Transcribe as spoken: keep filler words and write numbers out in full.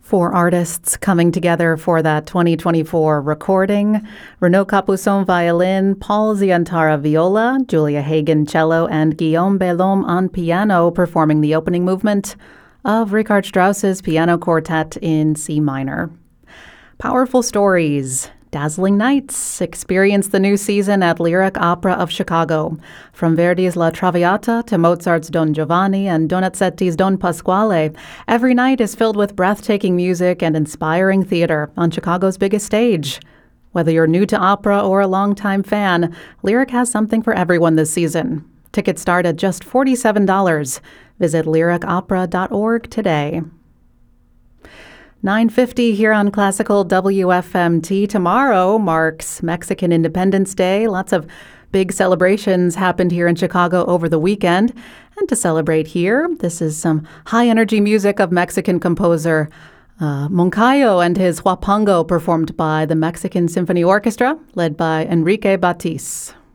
Four artists coming together for that twenty twenty-four recording. Renaud Capuçon violin, Paul Zientara viola, Julia Hagen cello, and Guillaume Bellhomme on piano performing the opening movement of Richard Strauss's Piano Quartet in C minor. Powerful stories, dazzling nights. Experience the new season at Lyric Opera of Chicago. From Verdi's La Traviata to Mozart's Don Giovanni and Donizetti's Don Pasquale, every night is filled with breathtaking music and inspiring theater on Chicago's biggest stage. Whether you're new to opera or a longtime fan, Lyric has something for everyone this season. Tickets start at just forty-seven dollars. Visit lyric opera dot org today. nine fifty here on Classical W F M T. Tomorrow marks Mexican Independence Day. Lots of big celebrations happened here in Chicago over the weekend. And to celebrate here, this is some high-energy music of Mexican composer uh, Moncayo and his Huapango, performed by the Mexican Symphony Orchestra, led by Enrique Batiz.